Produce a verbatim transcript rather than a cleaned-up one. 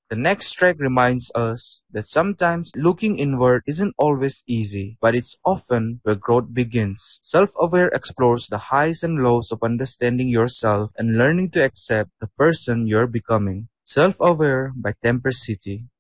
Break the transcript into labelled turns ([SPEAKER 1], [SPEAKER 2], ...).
[SPEAKER 1] The next track reminds us that sometimes looking inward isn't always easy, but it's often where growth begins. Self-aware explores the highs and lows of understanding yourself and learning to accept the person you're becoming. Self-Aware by Temper City.